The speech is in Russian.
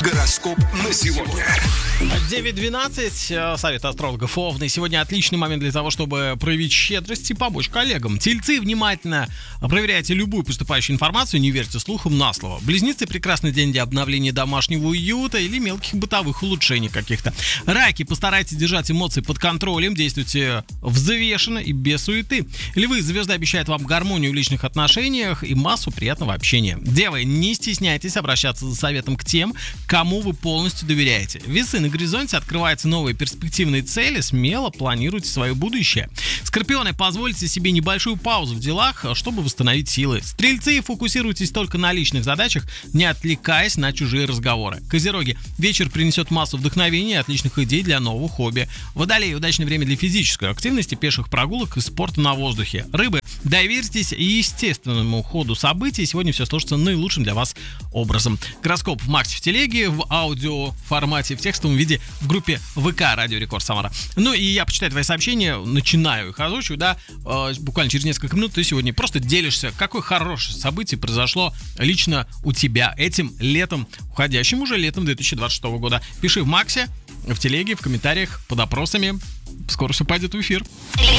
Гороскоп на сегодня. 9:12. Совет астрологов Овны. Сегодня отличный момент для того, чтобы проявить щедрость и помочь коллегам. Тельцы, внимательно проверяйте любую поступающую информацию, не верьте слухам на слово. Близнецы, прекрасный день для обновления домашнего уюта или мелких бытовых улучшений каких-то. Раки, постарайтесь держать эмоции под контролем, действуйте взвешенно и без суеты. Львы, звезда обещает вам гармонию в личных отношениях и массу приятного общения. Девы, не стесняйтесь обращаться за советом к тем, кому вы полностью доверяете. Весы, на горизонте открываются новые перспективные цели, смело планируйте свое будущее. Скорпионы, позвольте себе небольшую паузу в делах, чтобы восстановить силы. Стрельцы, фокусируйтесь только на личных задачах, не отвлекаясь на чужие разговоры. Козероги, вечер принесет массу вдохновения и отличных идей для нового хобби. Водолеи, удачное время для физической активности, пеших прогулок и спорта на воздухе. Рыбы, доверьтесь естественному ходу событий, сегодня все сложится наилучшим для вас образом. Гороскоп в Максе в телеге, в аудио формате, в текстовом виде в группе ВК Радио Рекорд Самара. Ну и я почитаю твои сообщения, начинаю их озвучивать, да, буквально через несколько минут ты сегодня просто делишься, какое хорошее событие произошло лично у тебя этим летом, уходящим уже летом 2026 года. Пиши в Максе, в телеге, в комментариях, под опросами. Скоро все пойдет в эфир.